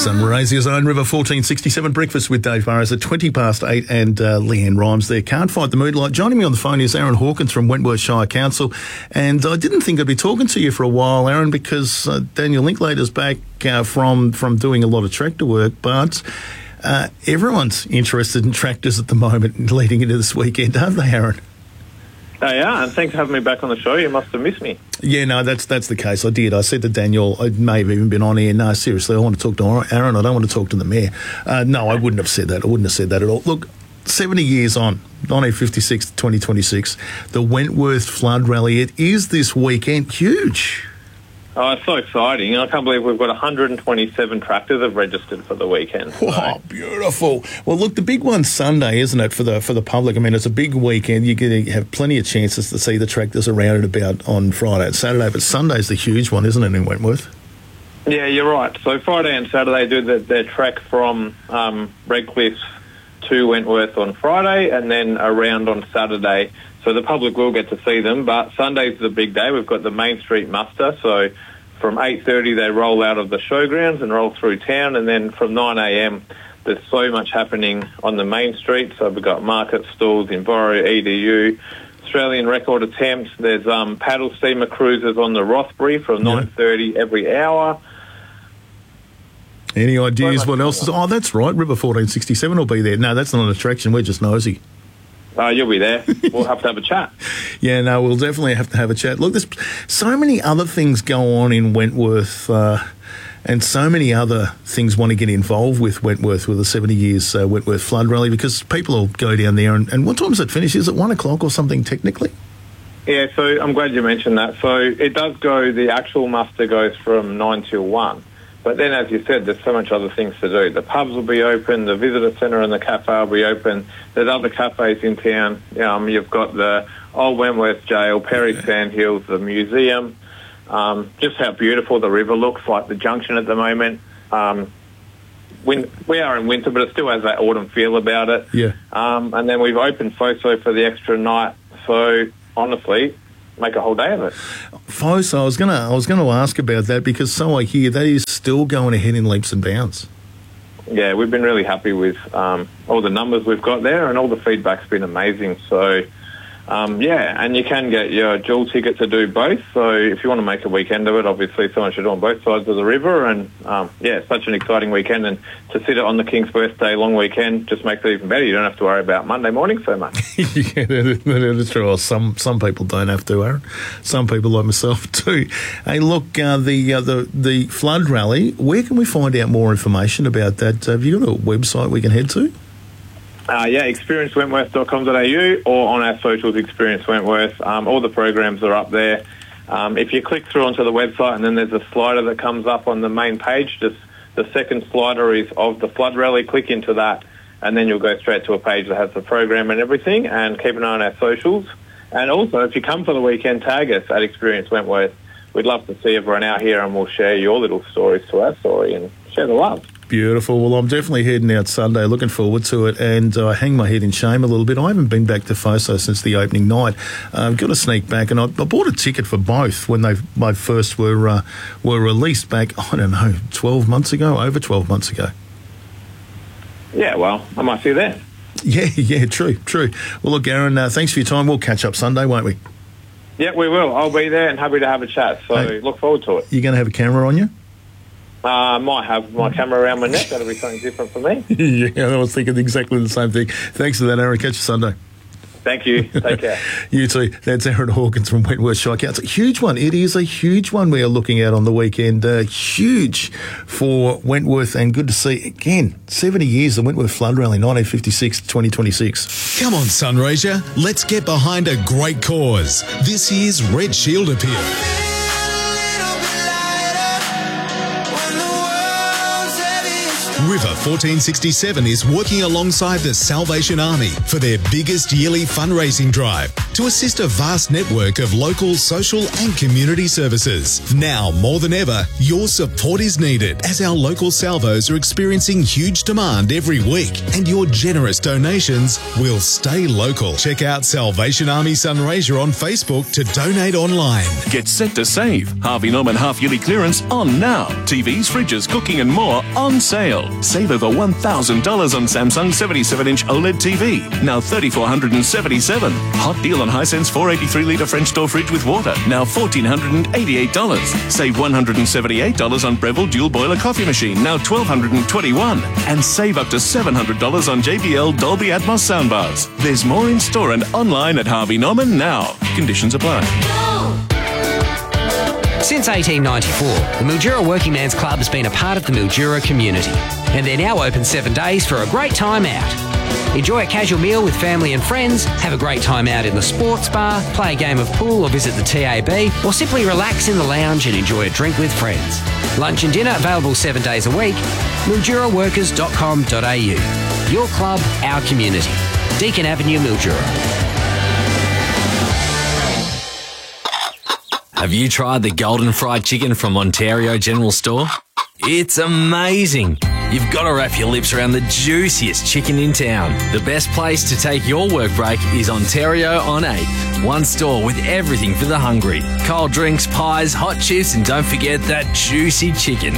Sunraysia's own River 1467 breakfast with Dave Burrows at 8:20 and Leanne Rhymes there. Can't fight the moonlight. Joining me on the phone is Aaron Hawkins from Wentworth Shire Council. And I didn't think I'd be talking to you for a while, Aaron, because Daniel Linklater's back from doing a lot of tractor work, but everyone's interested in tractors at the moment leading into this weekend, aren't they, Aaron? They are, and thanks for having me back on the show. You must have missed me. Yeah, no, that's the case. I did. I said to Daniel, I may have even been on here, no, seriously, I want to talk to Aaron. I don't want to talk to the mayor. No, I wouldn't have said that. I wouldn't have said that at all. Look, 70 years on, 1956 to 2026, the Wentworth Flood Rally, it is this weekend. Huge. Oh, it's so exciting. I can't believe we've got 127 tractors have registered for the weekend. So. Oh, beautiful. Well, look, the big one's Sunday, isn't it, for the public? I mean, it's a big weekend. You're going to have plenty of chances to see the tractors around and about on Friday and Saturday, but Sunday's the huge one, isn't it, in Wentworth? Yeah, you're right. So Friday and Saturday do their trek from Redcliffe to Wentworth on Friday and then around on Saturday. So the public will get to see them, but Sunday's the big day. We've got the Main Street muster, so from 8:30 they roll out of the showgrounds and roll through town, and then from 9 a.m. there's so much happening on the Main Street. So we've got market stalls, Enviro, EDU, Australian record attempts. There's paddle steamer cruises on the Rothbury from 9:30 every hour. Any ideas what else is... Oh, that's right, River 1467 will be there. No, that's not an attraction, we're just nosy. You'll be there. We'll have to have a chat. Yeah, no, we'll definitely have to have a chat. Look, there's so many other things go on in Wentworth and so many other things want to get involved with Wentworth, with the 70 years Wentworth Flood Rally, because people will go down there. And what time does it finish? Is it 1 o'clock or something technically? Yeah, so I'm glad you mentioned that. So it does go, the actual muster goes from 9 till 1. But then, as you said, there's so much other things to do. The pubs will be open, the visitor centre and the cafe will be open. There's other cafes in town. You've got the Old Wentworth Jail, Perry Sandhills, the museum. Just how beautiful the river looks, like the junction at the moment. We are in winter, but it still has that autumn feel about it. Yeah. And then we've opened FOSO for the extra night. So, honestly, make a whole day of it. FOSO, I was going to ask about that, because so I hear that is still going ahead in leaps and bounds. Yeah, we've been really happy with all the numbers we've got there, and all the feedback's been amazing. So, and you can get your dual ticket to do both. So if you want to make a weekend of it, obviously someone should do on both sides of the river. And, it's such an exciting weekend. And to sit it on the King's birthday long weekend just makes it even better. You don't have to worry about Monday morning so much. Yeah, that's true. Well, some people don't have to, Aaron. Some people like myself do. Hey, look, the flood rally, where can we find out more information about that? Have you got a website we can head to? Experiencewentworth.com.au, or on our socials, Experience Wentworth. All the programs are up there. If you click through onto the website, and then there's a slider that comes up on the main page, just the second slider is of the flood rally. Click into that, and then you'll go straight to a page that has the program and everything. And keep an eye on our socials. And also, if you come for the weekend, tag us at Experience Wentworth. We'd love to see everyone out here, and we'll share your little stories to our story and share the love. Beautiful. Well, I'm definitely heading out Sunday, looking forward to it, and I hang my head in shame a little bit. I haven't been back to FOSO since the opening night. I've got to sneak back, and I bought a ticket for both when my first were released back, I don't know, 12 months ago, over 12 months ago. Yeah, well, I might see you there. Yeah, true. Well, look, Aaron, thanks for your time. We'll catch up Sunday, won't we? Yeah, we will. I'll be there and happy to have a chat, so look forward to it. You going to have a camera on you? I might have my camera around my neck. That'll be something different for me. Yeah, I was thinking exactly the same thing. Thanks for that, Aaron. Catch you Sunday. Thank you. Take care. You too. That's Aaron Hawkins from Wentworth Shire Council. Huge one. It is a huge one we are looking at on the weekend. Huge for Wentworth, and good to see, again, 70 years, the Wentworth Flood Rally, 1956 to 2026. Come on, Sunraysia. Let's get behind a great cause. This year's Red Shield Appeal. River 1467 is working alongside the Salvation Army for their biggest yearly fundraising drive to assist a vast network of local, social and community services. Now, more than ever, your support is needed as our local salvos are experiencing huge demand every week, and your generous donations will stay local. Check out Salvation Army Sunraysia on Facebook to donate online. Get set to save. Harvey Norman half-yearly clearance on now. TVs, fridges, cooking and more on sale. Save over $1,000 on Samsung 77-inch OLED TV, now $3,477. Hot deal on Hisense 483-litre French door fridge with water, now $1,488. Save $178 on Breville dual boiler coffee machine, now $1,221. And save up to $700 on JBL Dolby Atmos soundbars. There's more in store and online at Harvey Norman now. Conditions apply. Since 1894, the Mildura Working Man's Club has been a part of the Mildura community, and they're now open 7 days for a great time out. Enjoy a casual meal with family and friends, have a great time out in the sports bar, play a game of pool or visit the TAB, or simply relax in the lounge and enjoy a drink with friends. Lunch and dinner available 7 days a week. MilduraWorkers.com.au. Your club, our community. Deakin Avenue, Mildura. Have you tried the golden fried chicken from Ontario General Store? It's amazing. You've got to wrap your lips around the juiciest chicken in town. The best place to take your work break is Ontario on 8th. One store with everything for the hungry. Cold drinks, pies, hot chips, and don't forget that juicy chicken.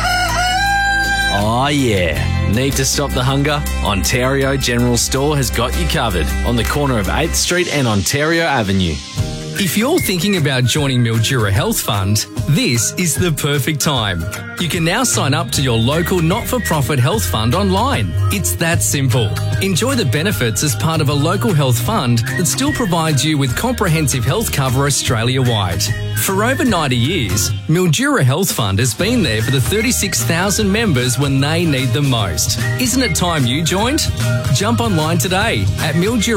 Oh yeah. Need to stop the hunger? Ontario General Store has got you covered on the corner of 8th Street and Ontario Avenue. If you're thinking about joining Mildura Health Fund, this is the perfect time. You can now sign up to your local not-for-profit health fund online. It's that simple. Enjoy the benefits as part of a local health fund that still provides you with comprehensive health cover Australia-wide. For over 90 years, Mildura Health Fund has been there for the 36,000 members when they need them most. Isn't it time you joined? Jump online today at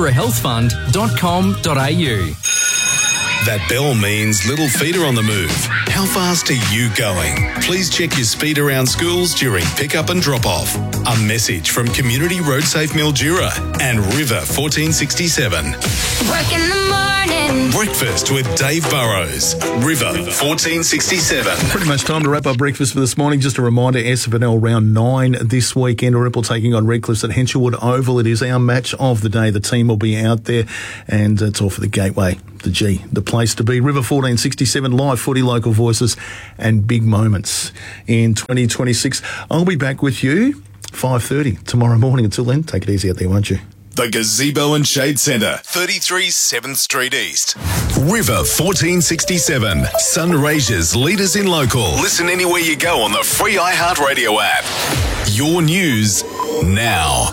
mildurahealthfund.com.au. That bell means little feet are on the move. How fast are you going? Please check your speed around schools during pick-up and drop-off. A message from Community Road Safe Mildura and River 1467. Work in the morning. Breakfast with Dave Burrows. River 1467. Pretty much time to wrap up breakfast for this morning. Just a reminder, SFNL round 9 this weekend. Ripple taking on Redcliffs at Henshawood Oval. It is our match of the day. The team will be out there, and it's all for the Gateway, the G, the place to be. River 1467, live footy, local voices and big moments in 2026. I'll be back with you 5:30 tomorrow morning. Until then, take it easy out there, won't you? The Gazebo and Shade Centre, 33 7th Street East. River 1467, Sunraysia's leaders in local. Listen anywhere you go on the free iHeartRadio app. Your news now.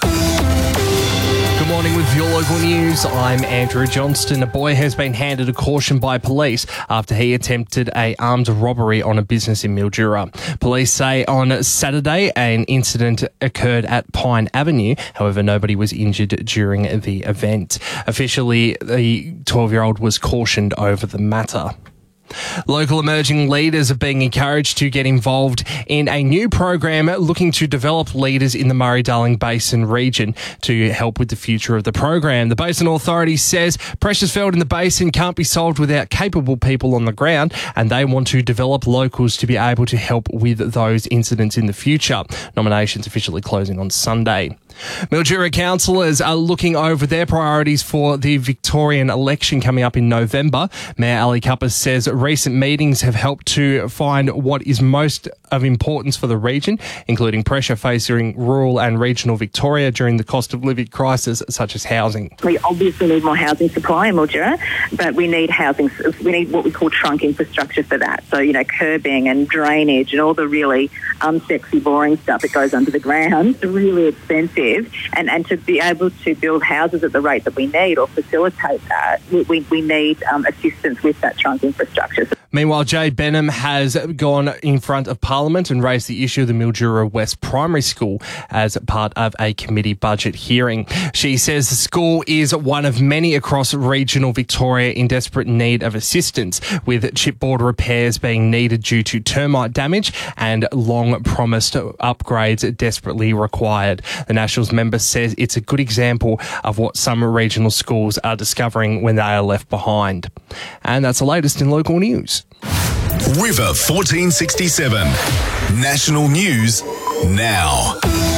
Good morning with your local news. I'm Andrew Johnston. A boy has been handed a caution by police after he attempted an armed robbery on a business in Mildura. Police say on Saturday an incident occurred at Pine Avenue. However, nobody was injured during the event. Officially, the 12-year-old was cautioned over the matter. Local emerging leaders are being encouraged to get involved in a new program looking to develop leaders in the Murray-Darling Basin region to help with the future of the program. The Basin Authority says pressures felt in the basin can't be solved without capable people on the ground, and they want to develop locals to be able to help with those incidents in the future. Nominations officially closing on Sunday. Mildura councillors are looking over their priorities for the Victorian election coming up in November. Mayor Ali Cupper says recent meetings have helped to find what is most of importance for the region, including pressure facing rural and regional Victoria during the cost of living crisis, such as housing. We obviously need more housing supply in Mildura, but we need we need what we call trunk infrastructure for that. So, curbing and drainage and all the really unsexy, boring stuff that goes under the ground. It's really expensive. And to be able to build houses at the rate that we need or facilitate that, we need assistance with that trunk infrastructure. Meanwhile, Jay Benham has gone in front of Parliament and raised the issue of the Mildura West Primary School as part of a committee budget hearing. She says the school is one of many across regional Victoria in desperate need of assistance, with chipboard repairs being needed due to termite damage and long-promised upgrades desperately required. The Nationals member says it's a good example of what some regional schools are discovering when they are left behind. And that's the latest in local news. River 1467. National News now.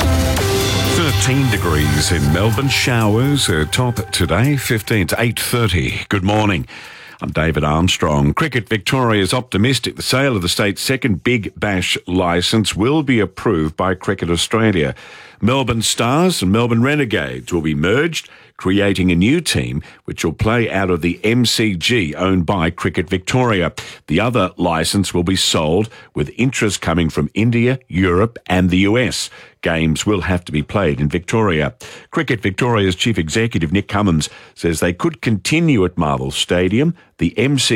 13 degrees in Melbourne. Showers are top today, 15 to 8:30. Good morning. I'm David Armstrong. Cricket Victoria is optimistic the sale of the state's second Big Bash licence will be approved by Cricket Australia. Melbourne Stars and Melbourne Renegades will be merged, creating a new team which will play out of the MCG owned by Cricket Victoria. The other licence will be sold, with interest coming from India, Europe and the US. Games will have to be played in Victoria. Cricket Victoria's Chief Executive Nick Cummins says they could continue at Marvel Stadium, the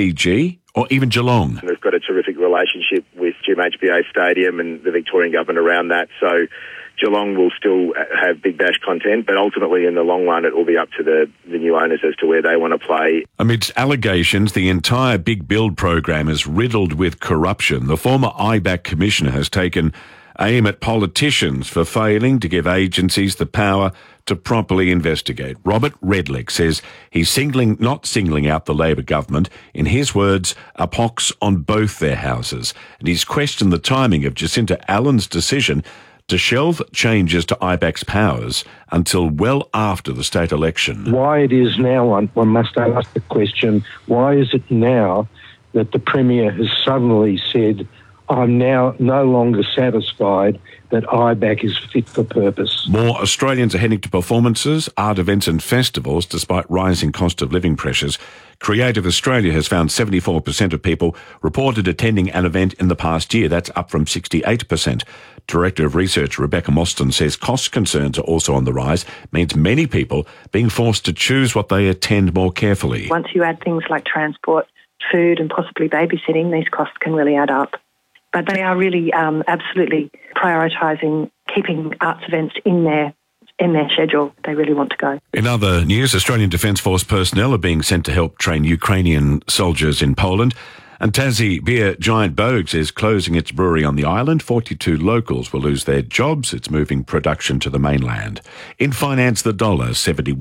MCG or even Geelong. They've got a terrific relationship with GMHBA Stadium and the Victorian government around that, so Geelong will still have Big Bash content, but ultimately in the long run it will be up to the new owners as to where they want to play. Amidst allegations, the entire Big Build program is riddled with corruption. The former IBAC commissioner has taken aim at politicians for failing to give agencies the power to properly investigate. Robert Redlich says he's not singling out the Labor government. In his words, a pox on both their houses. And he's questioned the timing of Jacinta Allen's decision to shelve changes to IBAC's powers until well after the state election. Why it is now, one must ask the question, why is it now that the Premier has suddenly said, I'm now no longer satisfied that IBAC is fit for purpose? More Australians are heading to performances, art events and festivals despite rising cost of living pressures. Creative Australia has found 74% of people reported attending an event in the past year. That's up from 68%. Director of Research Rebecca Mostyn says cost concerns are also on the rise, means many people being forced to choose what they attend more carefully. Once you add things like transport, food and possibly babysitting, these costs can really add up. But they are really absolutely prioritising keeping arts events in their schedule. They really want to go. In other news, Australian Defence Force personnel are being sent to help train Ukrainian soldiers in Poland. And Tassie beer giant Boag's is closing its brewery on the island. 42 locals will lose their jobs. It's moving production to the mainland. In finance, the dollar,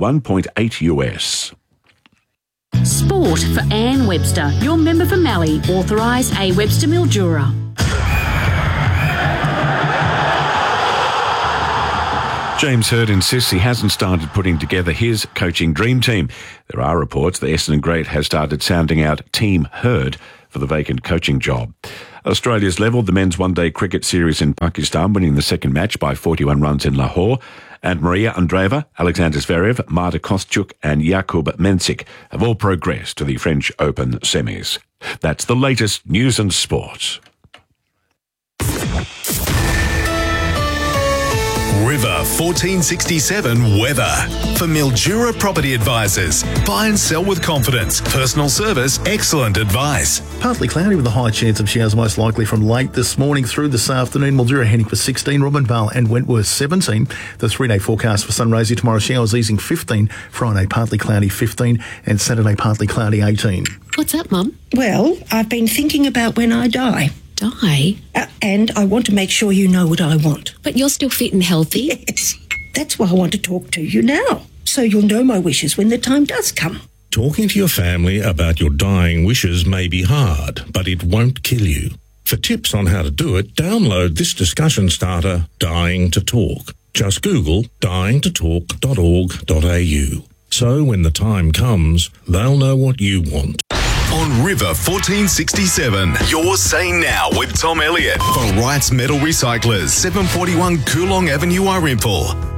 71.8 US. Sport for Anne Webster, your member for Mallee, authorised A. Webster Mildura. James Hird insists he hasn't started putting together his coaching dream team. There are reports that Essendon Great has started sounding out Team Hird for the vacant coaching job. Australia's levelled the men's one-day cricket series in Pakistan, winning the second match by 41 runs in Lahore. And Maria Andreeva, Alexander Zverev, Marta Kostyuk and Jakub Mensik have all progressed to the French Open semis. That's the latest news and sport. River 1467 weather. For Mildura Property Advisors. Buy and sell with confidence. Personal service, excellent advice. Partly cloudy with a high chance of showers, most likely from late this morning through this afternoon. Mildura heading for 16, Robinvale and Wentworth 17. The 3-day forecast for sunrise tomorrow, showers easing 15, Friday partly cloudy 15 and Saturday partly cloudy 18. What's up, Mum? Well, I've been thinking about when I die. Die? And I want to make sure you know what I want. But you're still fit and healthy. Yes. That's why I want to talk to you now, so you'll know my wishes when the time does come. Talking to your family about your dying wishes may be hard, but it won't kill you. For tips on how to do it, download this discussion starter, Dying to Talk. Just Google dyingtotalk.org.au. So when the time comes, they'll know what you want. On River 1467, you're saying now with Tom Elliott for Wrights Metal Recyclers, 741 Coolong Avenue, Irimple.